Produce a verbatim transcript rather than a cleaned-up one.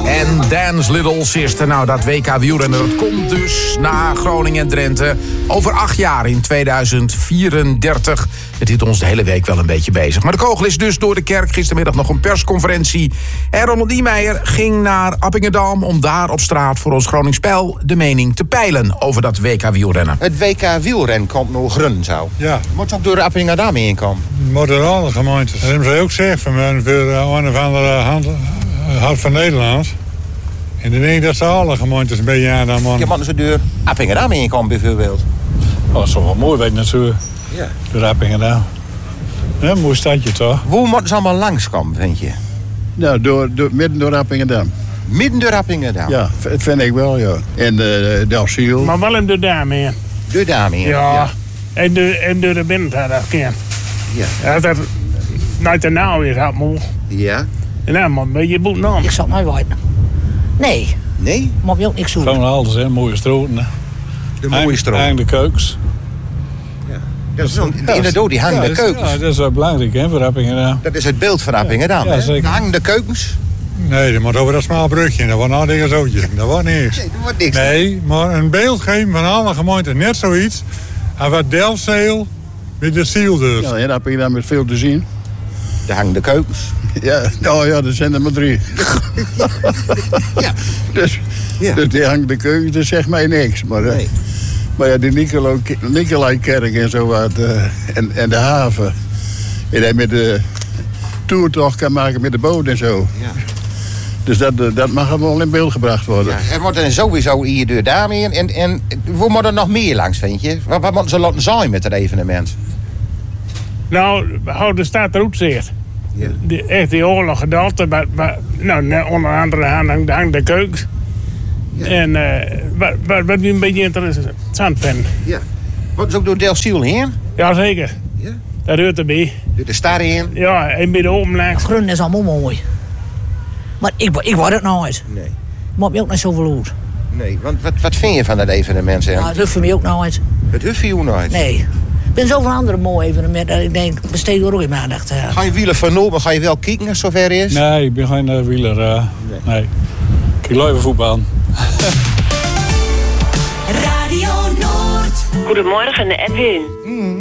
En Dance Little Sister. Nou, dat W K wielrennen, dat komt dus na Groningen en Drenthe over acht jaar in tweeduizend vierendertig. Het hield ons de hele week wel een beetje bezig. Maar de kogel is dus door de kerk. Gistermiddag nog een persconferentie. En Ronald Niemeyer ging naar Appingedam om daar op straat voor ons Gronings Spel de mening te peilen over dat W K wielrennen. Het W K wielrennen komt nog grun zo. Ja. Moet ook door Appingedam heen komen. Maar door alle gemeentes. Dat hebben ze ook gezegd van mij voor een of andere hand, hart van Nederland. En ik denk dat ze alle gemeentes een beetje aan dan man. Je moet ze door Appingedam heen komen bijvoorbeeld. Oh, dat is toch wel mooi, weet je natuurlijk. Ja. Door Appingedam. Ja, een mooi stadje toch? Hoe moeten ze allemaal langskomen, vind je? Nou, door, door, midden door Appingedam. Midden door Appingedam? Ja, v- vind ik wel, ja. En uh, Delsiel. Maar wel in de dame heen. Door daarmee. Ja. Ja. En door, en door de binnentuin, dat kan. Ja. Ja, dat... Nou, de nou is dat moe. Ja. En dan moet een beetje boet nam. Ik zal mij weten. Nee, Nee? maar je ook niks zoeken. Gewoon alles, hè. Mooie stroten, hè. De mooie stroom. Hang de keukens. Dat is zo'n, inderdaad, die hangende Ja, dat is- keukens. Ja, dat is wel belangrijk, hè, voor Appingedam. Dat is het beeld van Appingedam, Ja, hè? zeker. De hangende keukens. Nee, dat moet over dat smaal brugje. Dat wordt nou een zootje. Dat wordt niks. Nee, dat wordt niks. Nee, maar een beeld geven van alle gemeenten net zoiets. En wat Delfzeel met de ziel dus. Ja, in Appingedam is veel te zien. De hangende keukens. Ja, nou ja, er zijn er maar drie. Ja. Dus, Ja. dus die hangt de keuken, dat zegt mij niks. Maar, uh, Nee. maar ja, die Nicolo- Nicolaikerk en zo wat, uh, en, en de haven. En hij met de toertocht kan maken met de boot en zo. Ja. Dus dat, uh, dat mag allemaal in beeld gebracht worden. Ja, er wordt dan sowieso hier door daarmee. En, en hoe moet er nog meer langs, vind je? Wat, wat moeten ze laten zijn met het evenement? Nou, hou de staat er ook zegt. Ja. Die, echt die oorlog gedalte. Maar, maar, nou, ne- onder andere hangt hang de keukens. Ja. En uh, wat, wat, wat we een beetje interessant vinden. Ja. Moeten ze ook door Delfziel heen? Jazeker, Ja. dat hoort erbij. Door de stad heen? Ja, en bij de open langs. Groen is allemaal mooi. Maar ik, ik word het nooit. Nee. Maar me ook niet zoveel uit. Nee, want wat, wat vind je van dat evenement, hè? Nou, het hoeft voor mij ook nooit. Het hoeft je nooit. Nee. Er zijn zoveel andere mooie evenementen dat ik denk, besteed er ook in mijn aandacht aan. Ga je wielen van Noord, maar ga je wel kijken als het zover is? Nee, ik ben geen uh, wieler. Uh, nee. nee. Ik wil even voetbal. Radio Noord. Goedemorgen, Edwin.